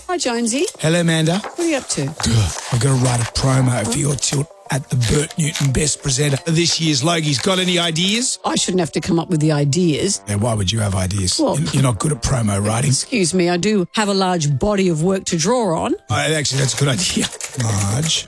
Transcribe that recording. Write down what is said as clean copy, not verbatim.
Hi, Jonesy. Hello, Amanda. What are you up to? I've got to write a promo for your tilt at the Bert Newton Best Presenter of this year's Logie's. Got any ideas? I shouldn't have to come up with the ideas. Yeah, why would you have ideas? Well- You're not good at promo writing. Excuse me, I do have a large body of work to draw on. Actually, that's a good idea. Marge.